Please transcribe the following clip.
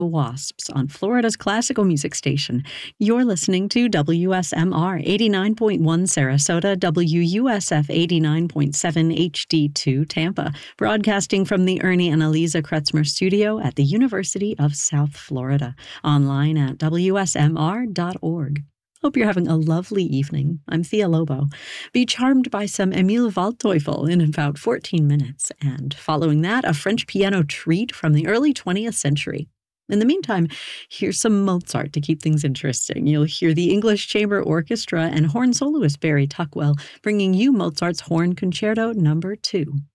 Wasps on Florida's classical music station. You're listening to WSMR 89.1 Sarasota, WUSF 89.7 HD2 Tampa, broadcasting from the Ernie and Eliza Kretzmer studio at the University of South Florida, online at WSMR.org. Hope you're having a lovely evening. I'm Thea Lobo. Be charmed by some Emil Waldteufel in about 14 minutes, and following that, a French piano treat from the early 20th century. In the meantime, here's some Mozart to keep things interesting. You'll hear the English Chamber Orchestra and horn soloist Barry Tuckwell bringing you Mozart's Horn Concerto No. 2.